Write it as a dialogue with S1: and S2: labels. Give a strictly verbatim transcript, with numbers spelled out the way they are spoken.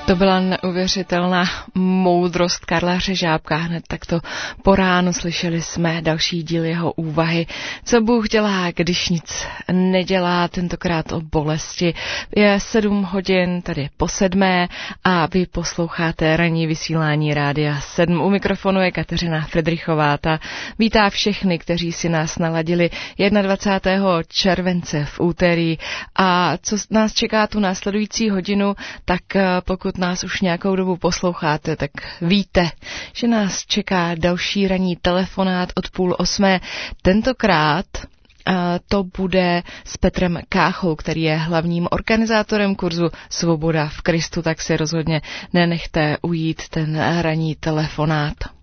S1: To byla neuvěřitelná moudrost Karla Řežábka. Hned takto po ránu slyšeli jsme další díl jeho úvahy. Co Bůh dělá, když nic nedělá, tentokrát o bolesti. Je sedm hodin, tady po sedmé a vy posloucháte ranní vysílání Rádia sedm. U mikrofonu je Kateřina Fridrichová. Ta vítá všechny, kteří si nás naladili dvacátého prvního července v úterý. A co nás čeká tu následující hodinu, tak pokud nás už nějakou dobu posloucháte, tak víte, že nás čeká další ranní telefonát od půl osmé. Tentokrát to bude s Petrem Káchou, který je hlavním organizátorem kurzu Svoboda v Kristu, tak si rozhodně nenechte ujít ten ranní telefonát.